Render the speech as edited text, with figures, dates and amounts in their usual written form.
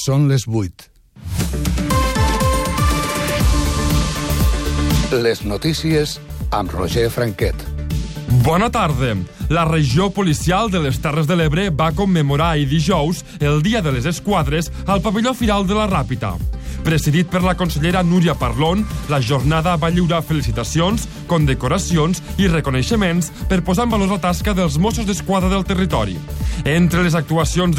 Són les 8. Les notícies amb Roger Franquet. Bona tarda. La regió policial de les Terres de l'Ebre va commemorar ahir dijous el Dia de les Esquadres al pavelló Firal de la Ràpita. Presidit per la consellera Núria Parlon, la jornada va lliurar felicitacions, condecoracions i reconeixements per posar en valor la tasca dels Mossos d'Esquadra del territori. Entre les actuacions